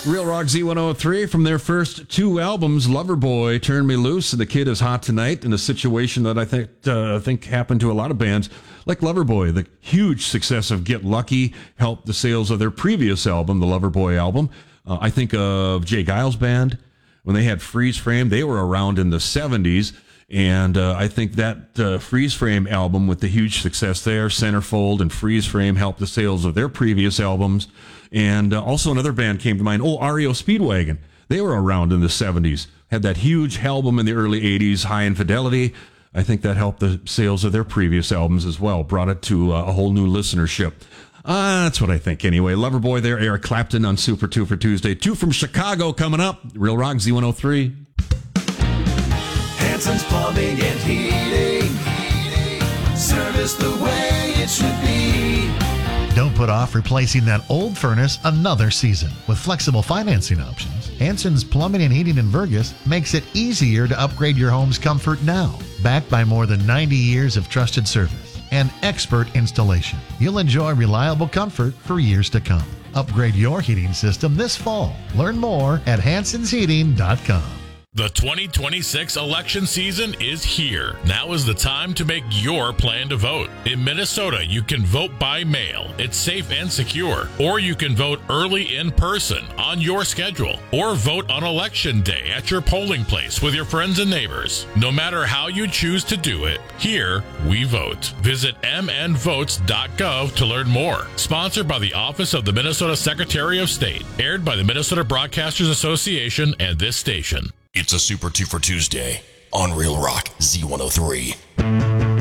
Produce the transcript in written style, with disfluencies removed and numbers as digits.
Real Rock Z103 from their first two albums, Loverboy, Turn Me Loose, and The Kid Is Hot Tonight, in a situation that I think happened to a lot of bands like Loverboy. The huge success of Get Lucky helped the sales of their previous album, the Loverboy album. I think of Jay Giles Band. When they had Freeze Frame, they were around in the 70s. And I think that Freeze Frame album, with the huge success there, Centerfold and Freeze Frame, helped the sales of their previous albums. And also another band came to mind, REO Speedwagon. They were around in the 70s, had that huge album in the early 80s, High Infidelity. I think that helped the sales of their previous albums as well, brought it to a whole new listenership. That's what I think anyway. Loverboy there, Eric Clapton on Super 2 for Tuesday. 2 from Chicago coming up. Real Rock Z103. Hanson's Plumbing and Heating. Service the way it should be. Don't put off replacing that old furnace another season. With flexible financing options, Hanson's Plumbing and Heating in Vergas makes it easier to upgrade your home's comfort now. Backed by more than 90 years of trusted service and expert installation, you'll enjoy reliable comfort for years to come. Upgrade your heating system this fall. Learn more at hansonsheating.com. The 2026 election season is here. Now is the time to make your plan to vote. In Minnesota, you can vote by mail. It's safe and secure. Or you can vote early in person on your schedule. Or vote on Election Day at your polling place with your friends and neighbors. No matter how you choose to do it, here we vote. Visit mnvotes.gov to learn more. Sponsored by the Office of the Minnesota Secretary of State. Aired by the Minnesota Broadcasters Association and this station. It's a Super 2 for Tuesday on Real Rock Z103.